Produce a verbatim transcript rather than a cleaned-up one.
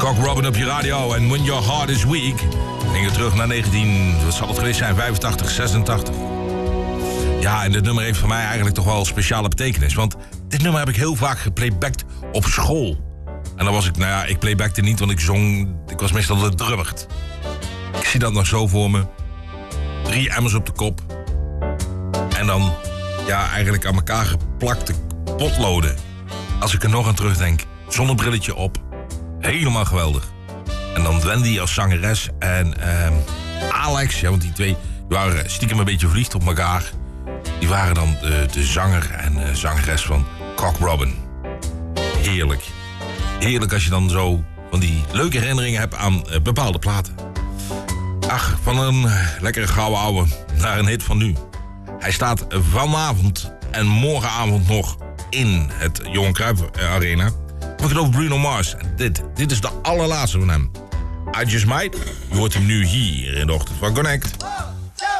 Cock Robin op je radio en When Your Heart Is Weak. Gingen terug naar negentien, wat zal het geweest zijn, vijfentachtig, zesentachtig. Ja, en dit nummer heeft voor mij eigenlijk toch wel speciale betekenis. Want dit nummer heb ik heel vaak geplaybacked op school. En dan was ik, nou ja, ik playbackte niet, want ik zong, ik was meestal de drummert. Ik zie dat nog zo voor me. Drie emmers op de kop. En dan, ja, eigenlijk aan elkaar geplakte potloden. Als ik er nog aan terugdenk. Zonnebrilletje op. Helemaal geweldig. En dan Wendy als zangeres. En uh, Alex, ja, want die twee die waren stiekem een beetje verliefd op elkaar. Die waren dan de, de zanger en uh, zangeres van Cock Robin. Heerlijk. Heerlijk als je dan zo van die leuke herinneringen hebt aan uh, bepaalde platen. Ach, van een uh, lekkere gouden ouwe naar een hit van nu. Hij staat vanavond en morgenavond nog in het Johan Cruijff Arena. Ik geloof Bruno Mars. Dit, dit is de allerlaatste van hem. I Just Might. Je hoort hem nu hier in de ochtend van Connect.